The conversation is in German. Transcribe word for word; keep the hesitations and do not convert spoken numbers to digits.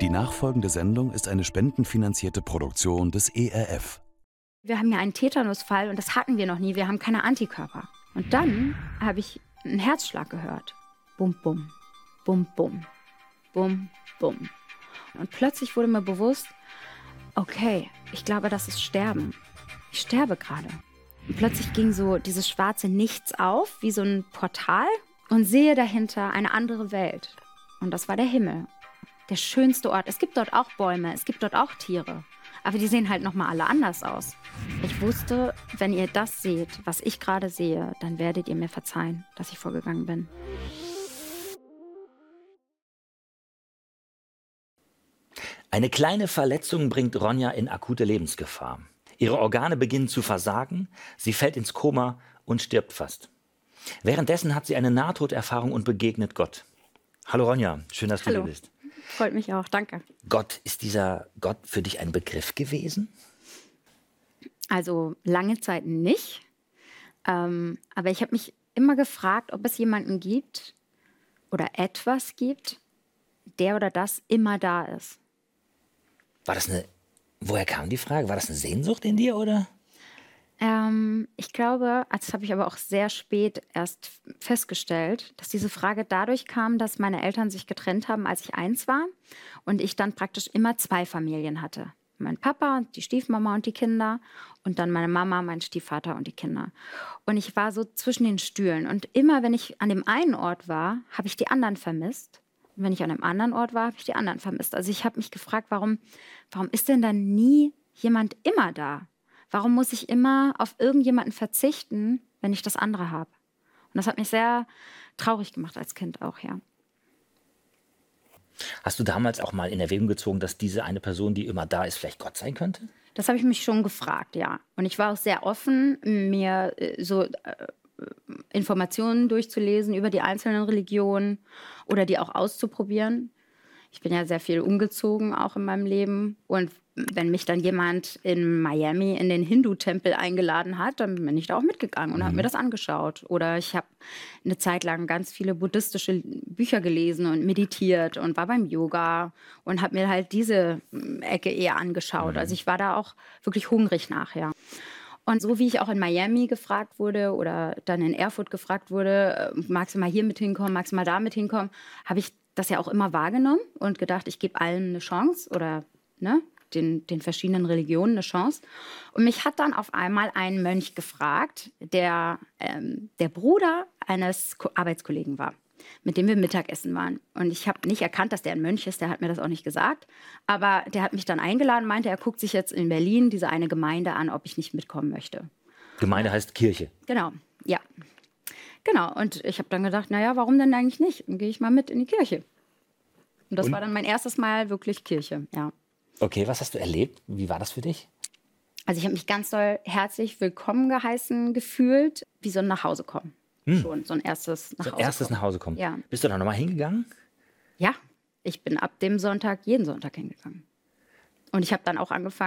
Die nachfolgende Sendung ist eine spendenfinanzierte Produktion des E R F. Wir haben ja einen Tetanusfall und das hatten wir noch nie. Wir haben keine Antikörper. Und dann habe ich einen Herzschlag gehört. Bum, bum, bum, bum, bum, bum. Und plötzlich wurde mir bewusst, okay, ich glaube, das ist Sterben. Ich sterbe gerade. Und plötzlich ging so dieses schwarze Nichts auf, wie so ein Portal, und sehe dahinter eine andere Welt. Und das war der Himmel. Der schönste Ort. Es gibt dort auch Bäume, es gibt dort auch Tiere. Aber die sehen halt nochmal alle anders aus. Ich wusste, wenn ihr das seht, was ich gerade sehe, dann werdet ihr mir verzeihen, dass ich vorgegangen bin. Eine kleine Verletzung bringt Ronja in akute Lebensgefahr. Ihre Organe beginnen zu versagen, sie fällt ins Koma und stirbt fast. Währenddessen hat sie eine Nahtoderfahrung und begegnet Gott. Hallo Ronja, schön, dass du Hallo. hier bist. Freut mich auch, danke. Gott, ist dieser Gott für dich ein Begriff gewesen? Also lange Zeit nicht. Ähm, aber ich habe mich immer gefragt, ob es jemanden gibt oder etwas gibt, der oder das immer da ist. War das eine, woher kam die Frage? War das eine Sehnsucht in dir, oder? Ähm, ich glaube, das habe ich aber auch sehr spät erst festgestellt, dass diese Frage dadurch kam, dass meine Eltern sich getrennt haben, als ich eins war und ich dann praktisch immer zwei Familien hatte. Mein Papa, die Stiefmama und die Kinder und dann meine Mama, mein Stiefvater und die Kinder. Und ich war so zwischen den Stühlen und immer, wenn ich an dem einen Ort war, habe ich die anderen vermisst. Und wenn ich an einem anderen Ort war, habe ich die anderen vermisst. Also ich habe mich gefragt, warum, warum ist denn dann nie jemand immer da? Warum muss ich immer auf irgendjemanden verzichten, wenn ich das andere habe? Und das hat mich sehr traurig gemacht als Kind auch, ja. Hast du damals auch mal in Erwägung gezogen, dass diese eine Person, die immer da ist, vielleicht Gott sein könnte? Das habe ich mich schon gefragt, ja. Und ich war auch sehr offen, mir äh, so äh, Informationen durchzulesen über die einzelnen Religionen oder die auch auszuprobieren. Ich bin ja sehr viel umgezogen, auch in meinem Leben. Und wenn mich dann jemand in Miami in den Hindu-Tempel eingeladen hat, dann bin ich da auch mitgegangen und mhm. habe mir das angeschaut. Oder ich habe eine Zeit lang ganz viele buddhistische Bücher gelesen und meditiert und war beim Yoga und habe mir halt diese Ecke eher angeschaut. Mhm. Also ich war da auch wirklich hungrig nachher. Und so wie ich auch in Miami gefragt wurde oder dann in Erfurt gefragt wurde, magst du mal hier mit hinkommen, magst du mal da mit hinkommen, habe ich das ja auch immer wahrgenommen und gedacht, ich gebe allen eine Chance oder ne, den, den verschiedenen Religionen eine Chance. Und mich hat dann auf einmal ein Mönch gefragt, der ähm, der Bruder eines Ko- Arbeitskollegen war, mit dem wir Mittagessen waren. Und ich habe nicht erkannt, dass der ein Mönch ist, der hat mir das auch nicht gesagt. Aber der hat mich dann eingeladen, meinte, er guckt sich jetzt in Berlin diese eine Gemeinde an, ob ich nicht mitkommen möchte. Gemeinde heißt Kirche. Genau, ja. Genau, und ich habe dann gedacht, naja, warum denn eigentlich nicht? Dann gehe ich mal mit in die Kirche. Und das Und? war dann mein erstes Mal wirklich Kirche, ja. Okay, was hast du erlebt? Wie war das für dich? Also ich habe mich ganz doll herzlich willkommen geheißen gefühlt, wie so ein Nachhausekommen. Hm. Schon, so ein erstes Nachhausekommen. So ein erstes Nachhausekommen. Ja. Bist du da nochmal hingegangen? Ja, ich bin ab dem Sonntag jeden Sonntag hingegangen. Und ich habe dann auch angefangen,